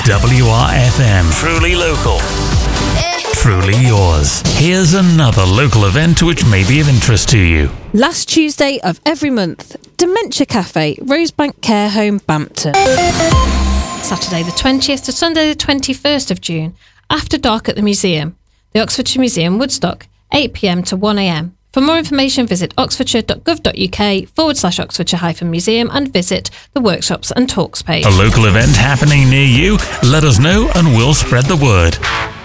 WRFM. Truly local. Truly yours. Here's another local event which may be of interest to you. Last Tuesday of every month, Dementia Cafe, Rosebank Care Home, Bampton. Saturday the 20th to Sunday the 21st of June, after dark at the museum. The Oxfordshire Museum, Woodstock, 8 p.m. to 1 a.m. For more information, visit oxfordshire.gov.uk/Oxfordshire-museum and visit the workshops and talks page. A local event happening near you? Let us know and we'll spread the word.